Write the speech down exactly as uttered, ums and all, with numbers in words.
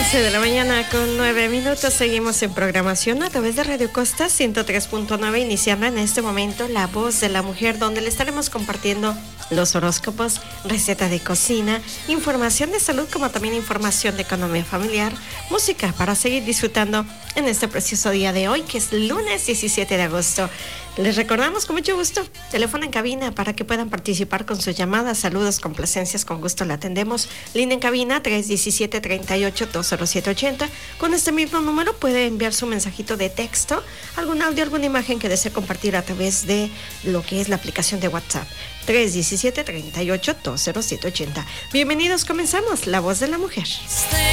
once de la mañana con nueve minutos. Seguimos en programación a través de Radio Costa ciento tres punto nueve, iniciando en este momento La Voz de la Mujer, donde le estaremos compartiendo los horóscopos, receta de cocina, información de salud, como también información de economía familiar, música para seguir disfrutando en este precioso día de hoy, que es lunes diecisiete de agosto. Les recordamos con mucho gusto, teléfono en cabina para que puedan participar con sus llamadas, saludos, complacencias, con gusto la atendemos. Línea en cabina tres uno siete, tres ocho, dos cero siete ocho cero. Con este mismo número puede enviar su mensajito de texto, algún audio, alguna imagen que desee compartir a través de lo que es la aplicación de WhatsApp. tres uno siete, tres ocho, dos cero siete ocho cero. Bienvenidos, comenzamos La Voz de la Mujer.